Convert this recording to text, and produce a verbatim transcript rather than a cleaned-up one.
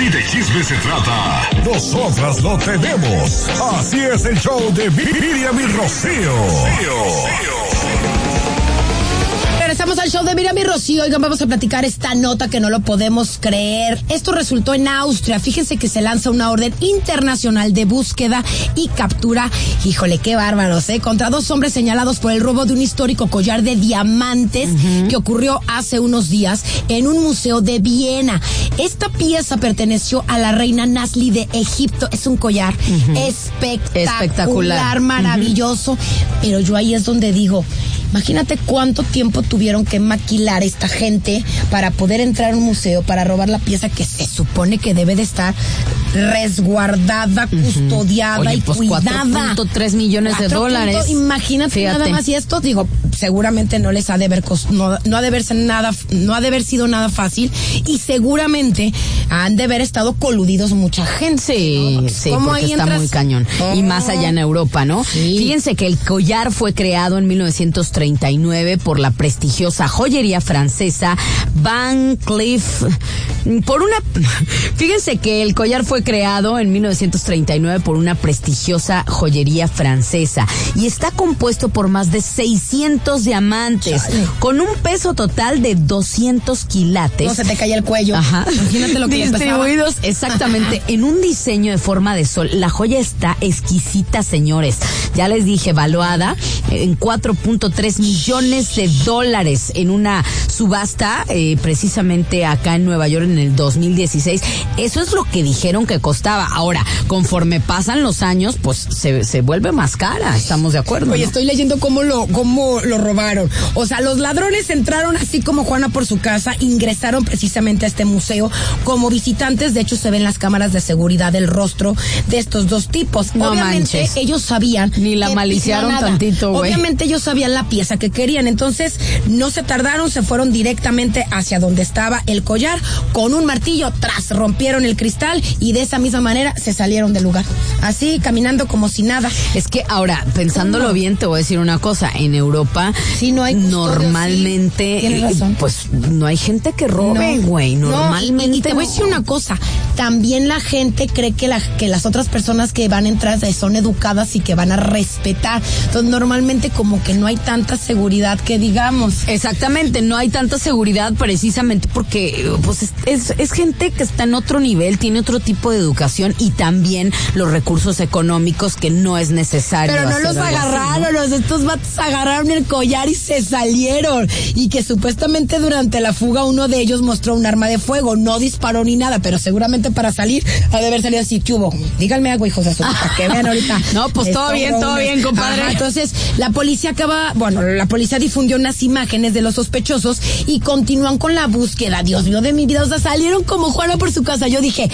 Si de chisme se trata, nosotras lo tenemos. Así es el show de Miriam y Rocío. Regresamos al show de Miriam y Rocío. Oigan, vamos a platicar esta nota que no lo podemos creer. Esto resultó en Austria. Fíjense que se lanza una orden internacional de búsqueda y captura. Híjole, qué bárbaros, ¿eh? Contra dos hombres señalados por el robo de un histórico collar de diamantes uh-huh. que ocurrió hace unos días en un museo de Viena. Esta pieza perteneció a la reina Nasli de Egipto. Es un collar uh-huh. espectacular, espectacular, maravilloso. Uh-huh. Pero yo ahí es donde digo, imagínate cuánto tiempo tuvieron que maquilar esta gente para poder entrar a un museo, para robar la pieza que se supone que debe de estar resguardada, uh-huh. custodiada Oye, y pues cuidada. cuatro punto tres millones de dólares. Punto, imagínate Fíjate. nada más. Y esto, digo, seguramente no les ha de haber cost- no, no ha de verse nada, no ha de haber sido nada fácil, y seguramente han de haber estado coludidos mucha gente. Sí, ¿no? sí, porque ahí está entras? muy cañón. Oh. Y más allá en Europa, ¿no? Sí. Fíjense que el collar fue creado en mil novecientos treinta y nueve por la prestigiosa joyería francesa Van Cleef. Por una, fíjense que el collar fue creado en mil novecientos treinta y nueve por una prestigiosa joyería francesa y está compuesto por más de seiscientos diamantes, Chale. con un peso total de doscientos quilates. No se te cae el cuello. Ajá. Imagínate lo que distribuidos exactamente en un diseño de forma de sol. La joya está exquisita, señores. Ya les dije, valuada en cuatro punto tres millones de dólares en una subasta eh, precisamente acá en Nueva York en el dos mil dieciséis. Eso es lo que dijeron que costaba. Ahora, conforme pasan los años, pues se, se vuelve más cara. Estamos de acuerdo. Oye, ¿no? estoy leyendo cómo lo, cómo lo robaron. O sea, los ladrones entraron así como Juana por su casa, ingresaron precisamente a este museo como visitantes. De hecho, se ven las cámaras de seguridad el rostro de estos dos tipos. No Obviamente, manches. ellos sabían. Ni la maliciaron nada. tantito, güey. Obviamente, ellos sabían la pieza que querían. Entonces, no se tardaron, se fueron directamente hacia donde estaba el collar. Con un martillo, tras, rompieron el cristal y de esa misma manera se salieron del lugar. Así, caminando como si nada. Es que ahora, pensándolo ¿Cómo? bien, te voy a decir una cosa. En Europa, sí, no hay normalmente, sí. Tienes razón. pues, no hay gente que robe, güey. No, normalmente. No, y, y te no. voy a decir una cosa. También la gente cree que, la, que las otras personas que van a entrar son educadas y que van a respetar. Entonces, normalmente como que no hay tanta seguridad que digamos. Exactamente, no hay tanta seguridad precisamente porque pues es, es, es gente que está en otro nivel, tiene otro tipo de educación y también los recursos económicos que no es necesario. Pero no hacer los agarraron, así, ¿no? los estos vatos agarraron el collar y se salieron. Y que supuestamente durante la fuga uno de ellos mostró un arma de fuego, no disparó ni nada, pero seguramente para salir ha de haber salido así, ¿qué hubo? Díganme algo, hijos de su puta, que vean ahorita. No, pues todo bien, todo bien, compadre. Ajá, entonces, la policía acaba, bueno, la policía difundió unas imágenes de los sospechosos y continúan con la búsqueda. Dios mío de mi vida, o sea, salieron como Juana por su casa. Yo dije,